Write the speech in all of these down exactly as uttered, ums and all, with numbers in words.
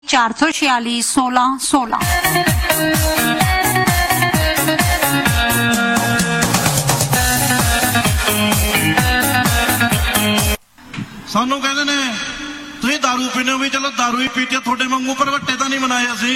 चार सौ छियाली सोलह सोलह। सानू कहते ने तुसीं दारू पीने भी, चलो दारू ही पीते, थोड़े वांगू भरवट्टे तो नहीं बनाए असीं।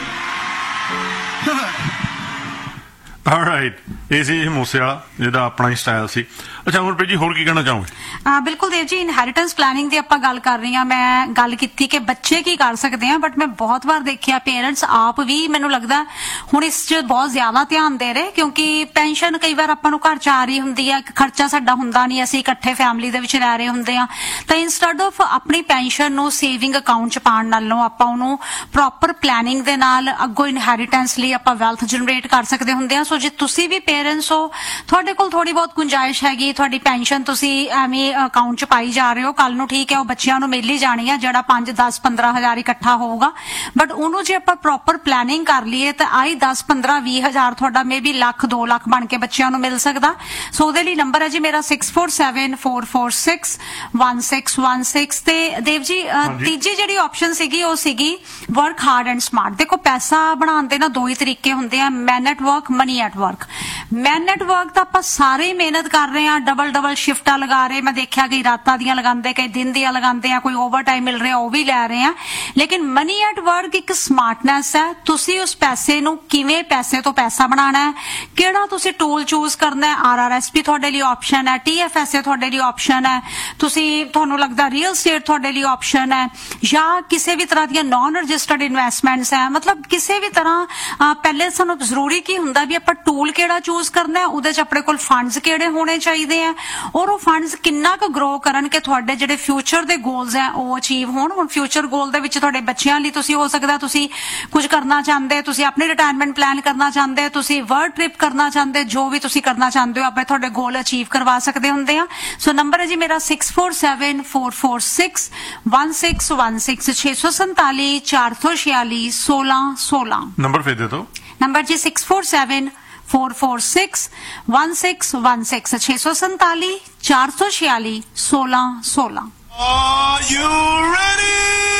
Alright, ਇਹ ਸੀ ਮੂਸੇ ਵਾਲਾ ਜਿਹਦਾ ਆਪਣਾ ਹੀ ਸਟਾਈਲ ਸੀ। ਅੱਛਾ ਅਮਰਪ੍ਰੀਤ ਜੀ ਹੋਰ ਕੀ ਕਹਿਣਾ ਚਾਹੋਗੇ? ਬਿਲਕੁਲ ਦੇਵ ਜੀ, ਇਨਹੈਰੀਟੈਂਸ ਪਲੈਨਿੰਗ ਦੀ ਆਪਾਂ ਗੱਲ ਕਰ ਰਹੀ ਹਾਂ। ਮੈਂ ਗੱਲ ਕੀਤੀ ਕਿ ਬੱਚੇ ਕੀ ਕਰ ਸਕਦੇ ਆ, ਬਟ ਮੈਂ ਬਹੁਤ ਵਾਰ ਦੇਖਿਆ ਪੇਰੈਂਟਸ ਆਪ ਵੀ ਮੈਨੂੰ ਲੱਗਦਾ ਹੁਣ ਇਸ 'ਚ ਬਹੁਤ ਜ਼ਿਆਦਾ ਧਿਆਨ ਦੇ ਰਹੇ, ਕਿਉਂਕਿ ਪੈਨਸ਼ਨ ਕਈ ਵਾਰ ਆਪਾਂ ਨੂੰ ਘਰ 'ਚ ਆ ਰਹੀ ਹੁੰਦੀ ਆ, ਖਰਚਾ ਸਾਡਾ ਹੁੰਦਾ ਨਹੀਂ, ਅਸੀਂ ਇਕੱਠੇ ਫੈਮਿਲੀ ਦੇ ਵਿੱਚ ਰਹਿ ਰਹੇ ਹੁੰਦੇ ਆ, ਤਾਂ ਇੰਸਟੈਡ ਆਫ ਆਪਣੀ ਪੈਨਸ਼ਨ ਨੂੰ ਸੇਵਿੰਗ ਅਕਾਊਂਟ 'ਚ ਪਾਉਣ ਨਾਲੋਂ ਆਪਾਂ ਉਹਨੂੰ ਪ੍ਰੋਪਰ ਪਲੈਨਿੰਗ ਦੇ ਨਾਲ ਅੱਗੋਂ ਇਨਹੈਰੀਟੈਂਸ ਲਈ ਆਪਾਂ ਵੈਲਥ ਜਨਰੇਟ ਕਰ ਸਕਦੇ ਹੁੰਦੇ ਆ। ਸੋ ਜੇ ਤੁਸੀਂ ਵੀ ਪੇਰੈਂਟਸ ਹੋ, ਤੁਹਾਡੇ ਕੋਲ ਥੋੜੀ ਬਹੁਤ ਗੁੰਜਾਇਸ਼ ਹੈਗੀ, ਤੁਹਾਡੀ ਪੈਨਸ਼ਨ ਤੁਸੀਂ ਐਵੇਂ ਅਕਾਊਂਟ 'ਚ ਪਾਈ ਜਾ ਰਹੇ ਹੋ, ਕੱਲ ਨੂੰ ਠੀਕ ਹੈ ਉਹ ਬੱਚਿਆਂ ਨੂੰ ਮਿਲ ਹੀ ਜਾਣੀ ਆ ਜਿਹੜਾ ਪੰਜ ਦਸ ਪੰਦਰਾਂ ਹਜ਼ਾਰ ਇਕੱਠਾ ਹੋਊਗਾ, ਬਟ ਉਹਨੂੰ ਜੇ ਆਪਾਂ ਪ੍ਰੋਪਰ ਪਲੈਨਿੰਗ ਕਰ ਲਈਏ ਤਾਂ ਆਈ ਦਸ ਪੰਦਰਾਂ ਵੀਹ ਹਜ਼ਾਰ ਤੁਹਾਡਾ ਮੇ ਵੀ ਲੱਖ ਦੋ ਲੱਖ ਬਣ ਕੇ ਬੱਚਿਆਂ ਨੂੰ ਮਿਲ ਸਕਦਾ। ਸੋ ਉਹਦੇ ਲਈ ਨੰਬਰ ਹੈ ਜੀ ਮੇਰਾ six four seven four four six one six one six. ਤੇ ਦੇਵ ਜੀ ਤੀਜੀ ਜਿਹੜੀ ਆਪਸ਼ਨ ਸੀਗੀ ਉਹ ਸੀਗੀ ਵਰਕ ਹਾਰਡ ਐਂਡ ਸਮਾਰਟ। ਦੇਖੋ ਪੈਸਾ ਬਣਾਉਣ ਦੇ ਨਾ ਦੋ ਹੀ ਤਰੀਕੇ ਹੁੰਦੇ ਆ, ਮੈਨ at work, money at work. Man at work ਤਾਂ ਆਪਾਂ ਸਾਰੇ ਮਿਹਨਤ ਕਰ ਰਹੇ ਆ, ਡਬਲ ਡਬਲ ਸ਼ਿਫਟਾਂ ਲਗਾ ਰਹੇ, ਮੈਂ ਦੇਖਿਆ ਕਈ ਰਾਤਾਂ ਦੀਆਂ ਲਗਾਉਂਦੇ, ਕਈ ਦਿਨ ਦੀਆਂ ਲਗਾਉਂਦੇ ਆ, ਕੋਈ ਓਵਰ ਟਾਈਮ ਮਿਲ ਰਿਹਾ ਉਹ ਵੀ ਲੈ ਰਹੇ ਆ। ਲੇਕਿਨ ਮਨੀ ਐਟ ਵਰਕ ਇੱਕ ਸਮਾਰਟਨੈਸ ਹੈ, ਤੁਸੀਂ ਉਸ ਪੈਸੇ ਨੂੰ ਕਿਵੇਂ ਪੈਸੇ ਤੋਂ ਪੈਸਾ ਬਣਾਉਣਾ ਹੈ, ਕਿਹੜਾ ਤੁਸੀਂ ਟੂਲ ਚੂਜ਼ ਕਰਨਾ ਹੈ। ਆਰ ਆਰ ਐਸ ਪੀ ਤੁਹਾਡੇ ਲਈ ਆਪਸ਼ਨ ਹੈ, ਟੀ ਐਫ ਐਸ ਏ ਤੁਹਾਡੇ ਲਈ ਆਪਸ਼ਨ ਹੈ, ਤੁਸੀਂ ਤੁਹਾਨੂੰ ਲੱਗਦਾ ਰੀਅਲ ਸਟੇਟ ਤੁਹਾਡੇ ਲਈ ਆਪਸ਼ਨ ਹੈ, ਜਾਂ ਕਿਸੇ ਵੀ ਤਰ੍ਹਾਂ ਦੀਆਂ ਨਾਨ ਰਜਿਸਟਰਡ ਇਨਵੈਸਟਮੈਂਟਸ ਹੈ। ਮਤਲਬ ਕਿਸੇ ਵੀ ਤਰ੍ਹਾਂ ਪਹਿਲੇ ਸਾਨੂੰ ਜ਼ਰੂਰੀ ਕੀ ਹੁੰਦਾ ਵੀ ਆਪਾਂ ਟੂਲ ਕਿਹੜਾ ਚੂਜ਼ ਕਰਨਾ ਹੈ, ਉਹਦੇ 'ਚ ਆਪਣੇ ਕੋਲ ਫੰਡਸ ਕਿਹੜੇ ਹੋਣੇ ਚਾਹੀਦੇ ਆ, ਔਰ ਉਹ ਫੰਡਸ ਕਿੰਨਾ ਕੁ ਗਰੋ ਕਰਨ ਕਿ ਤੁਹਾਡੇ ਜਿਹੜੇ ਫਿਊਚਰ ਦੇ ਗੋਲਸ ਹੈ ਉਹ ਅਚੀਵ ਹੋਣ। ਹੁਣ ਫਿਊਚਰ ਗੋਲ ਦੇ ਵਿੱਚ ਤੁਹਾਡੇ ਬੱਚਿਆਂ ਲਈ ਤੁਸੀਂ ਹੋ ਸਕਦਾ ਤੁਸੀਂ ਕੁਝ ਕਰਨਾ ਚਾਹੁੰਦੇ, ਤੁਸੀਂ ਆਪਣੀ ਰਿਟਾਇਰਮੈਂਟ ਪਲਾਨ ਕਰਨਾ ਚਾਹੁੰਦੇ, ਤੁਸੀਂ ਵਰਲਡ ਟ੍ਰਿਪ ਕਰਨਾ ਚਾਹੁੰਦੇ, ਜੋ ਵੀ ਤੁਸੀਂ ਕਰਨਾ ਚਾਹੁੰਦੇ ਹੋ ਆਪਣੇ ਤੁਹਾਡੇ ਗੋਲ ਅਚੀਵ ਕਰਵਾ ਸਕਦੇ ਹੁੰਦੇ ਆ। ਸੋ ਨੰਬਰ ਹੈ ਜੀ ਮੇਰਾ six four seven four four six one six one six ਛੇ ਸੌ ਸੰਤਾਲੀ ਚਾਰ ਸੌ ਛਿਆਲੀ ਸੋਲਾਂ ਸੋਲਾਂ। ਨੰਬਰ ਫੇਰ ਦੇ ਦਿਓ। Number G six four seven four four six one six one six छे सौ संताली चार सौ छियाली सोलह सोलह। Are you ready?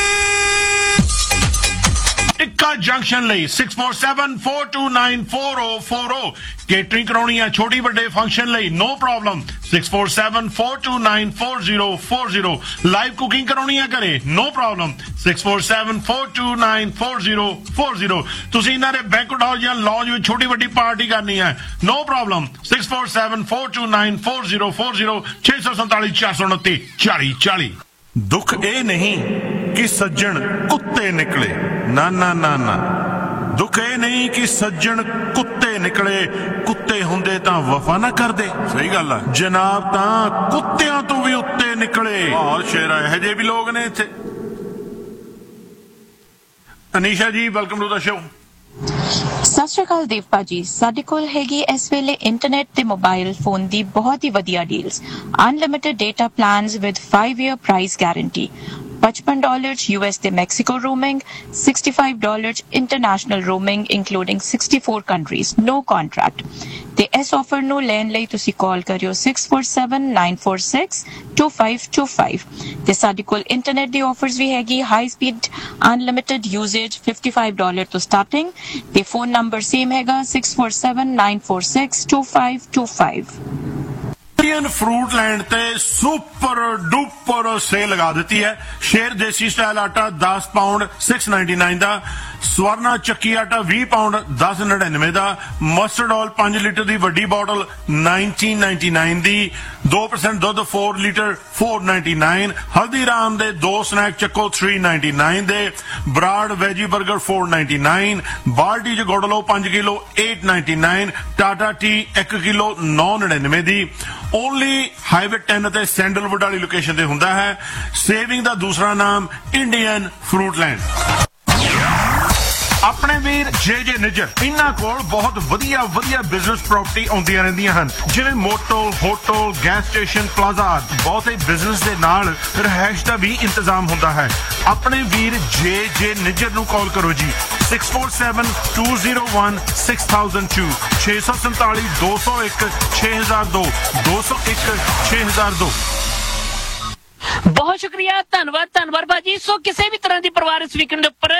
Tikka junction ਲਈ six four seven four two nine four zero four zero. Catering ਕਰਾਉਣੀ ਹੈ ਛੋਟੀ ਵੱਡੇ ਫੰਕਸ਼ਨ ਲਈ, no problem. Six four seven four two nine four zero four zero. Live cooking ਕਰਾਉਣੀ ਹੈ ਘਰੇ, no problem. Six four seven four two nine four zero four zero. ਤੁਸੀਂ ਇਹਨਾਂ ਦੇ ਬੈਂਕਟ ਹਾਲ ਜਾਂ ਲੌਂਜ ਵਿੱਚ ਛੋਟੀ ਵੱਡੀ ਪਾਰਟੀ ਕਰਨੀ ਹੈ, no problem. Six four seven four two nine four zero four zero ਛੇ ਸੌ ਸੰਤਾਲੀ ਚਾਰ ਸੌ ਉਨੱਤੀ ਚਾਲੀ ਚਾਲੀ। ਦੁੱਖ ਇਹ ਨਹੀਂ ਕਿ ਸੱਜਣ ਕੁੱਤੇ ਨਿਕਲੇ, ਨਾ ਨਾ ਨਾ ਨਾ। ਦੁੱਖ ਇਹ ਨਹੀਂ ਕਿ ਸੱਜਣ ਕੁੱਤੇ ਨਿਕਲੇ, ਕੁੱਤੇ ਹੁੰਦੇ ਤਾਂ ਵਫਾ ਨਾ ਕਰਦੇ। ਸਹੀ ਗੱਲ ਆ ਜਨਾਬ, ਤਾਂ ਕੁੱਤਿਆਂ ਤੋਂ ਵੀ ਉੱਤੇ ਨਿਕਲੇ। ਬਹੁਤ ਸ਼ੇਰਾ ਇਹੋ ਜਿਹੇ ਵੀ ਲੋਕ ਨੇ ਇੱਥੇ। ਅਨੀਸ਼ਾ ਜੀ ਵੈਲਕਮ ਟੂ ਦਾ ਸ਼ੋ। ਸਤਿ ਸ਼੍ਰੀ ਅਕਾਲ ਦੇਵ ਭਾਜੀ, ਸਾਡੇ ਕੋਲ ਹੈਗੀ ਇਸ ਵੇਲੇ ਇੰਟਰਨੈਟ ਤੇ ਮੋਬਾਈਲ ਫੋਨ ਦੀ ਬਹੁਤ ਹੀ ਵਧੀਆ deals. Unlimited data plans with five year price guarantee, पचपन डॉलर यूएस ते Mexico roaming, sixty five dollar international roaming including sixty four countries, no contract. ते इस ऑफर नू लैन लई तुसी कॉल करियो six four seven nine four six to five to five. ते साडे कोल इंटरनेट दी ऑफर्स भी हैगी, high speed unlimited usage fifty five dollar तो स्टार्टिंग। ते फोन नंबर सेम हैगा six four seven nine four six to five to five. Indian fruit land ते super duper cell लगा दी है। शेर देसी स्टाइल आटा दस पाउंड सिक्स नाइनटी नाइन का, स्वर्णा चक्की आटा बीस पाउंड दस नड़िनवे का, मस्टर्ड ऑयल पांच लीटर की वड्डी बॉटल नाइनटीन नाइनटी नाइन की, दो परसेंट दुध four litre four ninety nine, Haldiram दे दो स्नैक चक्को थ्री नाइनटी नाइन दे, broad veggie burger four ninety nine, बाल्टी च गुड़ लो पांच kilo eight ninety nine, Tata T एक किलो नौ नड़िनवे की। ओनली हाईवे टेन ते सैंडलवुड वाली लोकेशन ते हुंदा है। सेविंग दा दूसरा नाम इंडियन फ्रूट लैंड। अपने वीर जे जे निजर, इन्हां कोल बहुत वधिया वधिया बिजनेस प्रॉपर्टी आउंदियां रहिंदियां हन, जिवें motel, hotel, gas station, plaza. बहुत ही बिजनेस दे नाल रिहाइश दा भी इंतजाम हुंदा है। अपने वीर जे जे निजर नूं कॉल करो जी six four seven to zero one six thousand to, छे सौ संताली दो सौ एक छे हजार दो, दो सौ एक छे हजार दो। ਬਹੁਤ ਸ਼ੁਕਰੀਆ, ਧੰਨਵਾਦ ਧੰਨਵਾਦ ਭਾਜੀ। ਸੋ ਕਿਸੇ ਵੀ ਤਰ੍ਹਾਂ ਦੀ ਪਰਿਵਾਰ ਇਸ ਵੀਕਐਂਡ ਉੱਪਰ